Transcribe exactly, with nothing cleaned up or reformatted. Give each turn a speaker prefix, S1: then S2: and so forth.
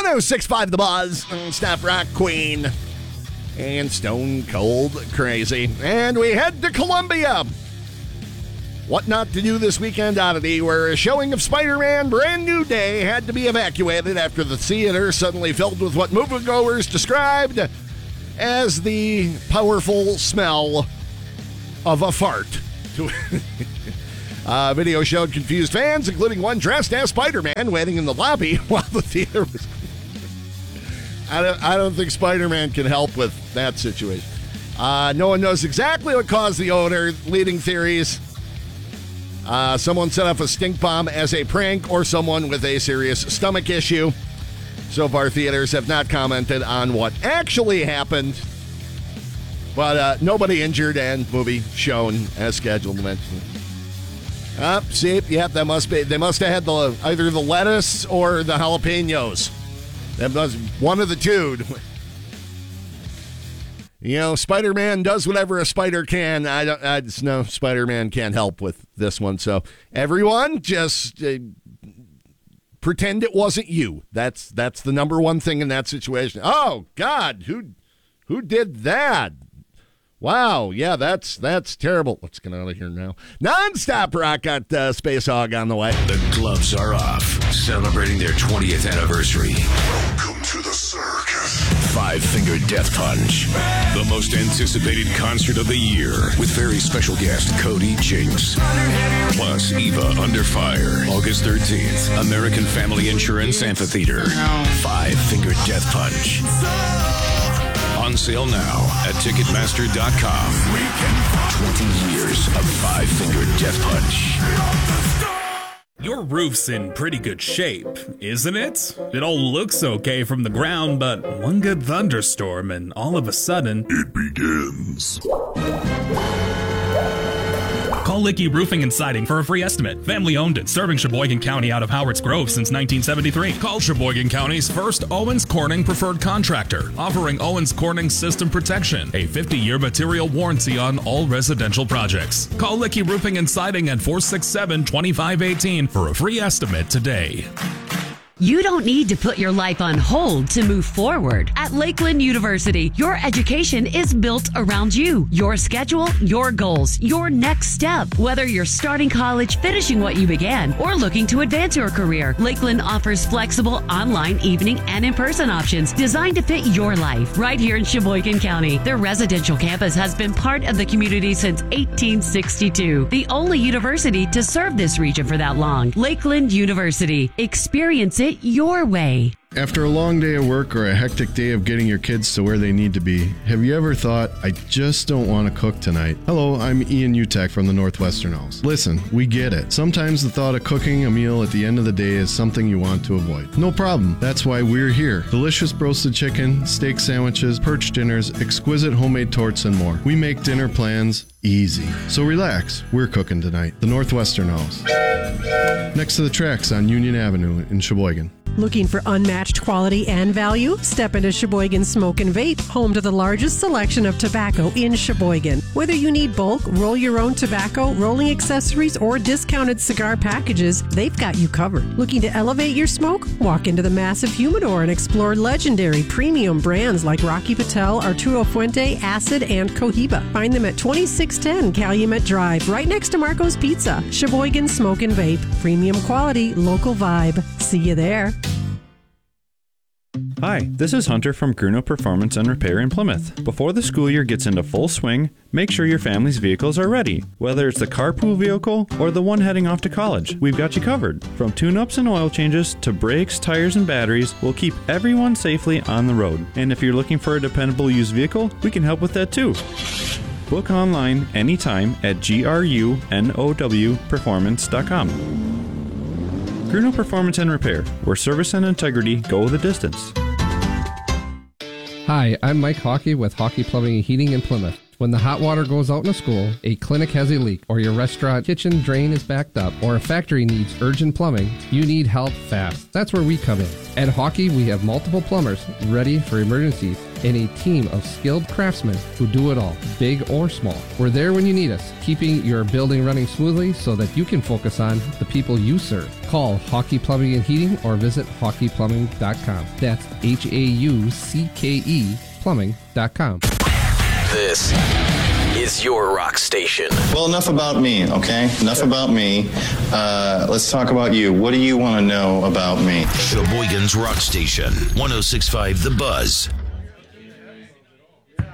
S1: one oh six point five The Buzz, Snap Rock Queen, and Stone Cold Crazy. And we head to Columbia. What not to do this weekend oddity, where a showing of Spider-Man Brand New Day had to be evacuated after the theater suddenly filled with what moviegoers described as the powerful smell of a fart. Uh, video showed confused fans, including one dressed as Spider-Man, waiting in the lobby while the theater was... I don't, I don't think Spider-Man can help with that situation. Uh, no one knows exactly what caused the odor. Leading theories: uh, someone set off a stink bomb as a prank, or someone with a serious stomach issue. So far, theaters have not commented on what actually happened. But uh, nobody injured, and movie shown as scheduled. Uh, see, yep, that must be. They must have had the either the lettuce or the jalapenos. That was one of the two. You know, Spider-Man does whatever a spider can. I don't. I just know Spider-Man can't help with this one. So everyone, just uh, pretend it wasn't you. That's that's the number one thing in that situation. Oh God, who who did that? Wow, yeah, that's that's terrible. Let's get out of here now. Non-stop rock, got uh, Space Hog on the way.
S2: The gloves are off, celebrating their twentieth anniversary.
S3: Welcome to the circus.
S2: Five Finger Death Punch, the most anticipated concert of the year, with very special guest Cody Jinks. Plus Eva Under Fire, August thirteenth, American Family Insurance Amphitheater. Five Finger Death Punch. On sale now at Ticketmaster dot com. twenty years of Five Finger Death Punch.
S4: Your roof's in pretty good shape, isn't it? It all looks okay from the ground, but one good thunderstorm and all of a sudden...
S3: It begins.
S4: Call Licky Roofing and Siding for a free estimate. Family owned and serving Sheboygan County out of Howard's Grove since nineteen seventy-three. Call Sheboygan County's first Owens Corning preferred contractor, offering Owens Corning System Protection, a fifty-year material warranty on all residential projects. Call Licky Roofing and Siding at four six seven, two five one eight for a free estimate today.
S5: You don't need to put your life on hold to move forward. At Lakeland University, your education is built around you, your schedule, your goals, your next step. Whether you're starting college, finishing what you began, or looking to advance your career, Lakeland offers flexible online, evening, and in-person options designed to fit your life. Right here in Sheboygan County, their residential campus has been part of the community since eighteen sixty-two. The only university to serve this region for that long. Lakeland University. Experience it your way.
S6: After a long day of work or a hectic day of getting your kids to where they need to be, have you ever thought, I just don't want to cook tonight? Hello, I'm Ian Utek from the Northwestern House. Listen, we get it. Sometimes the thought of cooking a meal at the end of the day is something you want to avoid. No problem. That's why we're here. Delicious roasted chicken, steak sandwiches, perch dinners, exquisite homemade torts, and more. We make dinner plans easy. So relax. We're cooking tonight. The Northwestern House. Next to the tracks on Union Avenue in Sheboygan.
S7: Looking for unmatched quality and value? Step into Sheboygan Smoke and Vape, home to the largest selection of tobacco in Sheboygan. Whether you need bulk, roll your own tobacco, rolling accessories, or discounted cigar packages, they've got you covered. Looking to elevate your smoke? Walk into the massive humidor and explore legendary premium brands like Rocky Patel, Arturo Fuente, Acid, and Cohiba. Find them at twenty-six ten Calumet Drive, right next to Marco's Pizza. Sheboygan Smoke and Vape. Premium quality, local vibe. See you there.
S8: Hi, this is Hunter from Gruno Performance and Repair in Plymouth. Before the school year gets into full swing, make sure your family's vehicles are ready. Whether it's the carpool vehicle or the one heading off to college, we've got you covered. From tune-ups and oil changes to brakes, tires, and batteries, we'll keep everyone safely on the road. And if you're looking for a dependable used vehicle, we can help with that too. Book online anytime at grunow performance dot com. Gruno Performance and Repair, where service and integrity go the distance.
S9: Hi, I'm Mike Hockey with Hockey Plumbing and Heating in Plymouth. When the hot water goes out in a school, a clinic has a leak, or your restaurant kitchen drain is backed up, or a factory needs urgent plumbing, you need help fast. That's where we come in. At Hawkey, we have multiple plumbers ready for emergencies and a team of skilled craftsmen who do it all, big or small. We're there when you need us, keeping your building running smoothly so that you can focus on the people you serve. Call Hawkey Plumbing and Heating or visit hawkey plumbing dot com. That's H A U C K E plumbing dot com.
S10: This is your rock station.
S11: Well, enough about me, okay? Enough about me. Uh, let's talk about you. What do you want to know about me?
S10: Sheboygan's Rock Station, one oh six point five The Buzz.